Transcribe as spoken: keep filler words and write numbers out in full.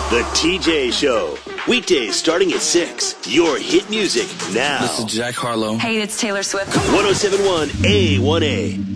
The T J Show. Weekdays starting at six. Your hit music now. This is Jack Harlow. Hey, it's Taylor Swift. one oh seven point one A one A.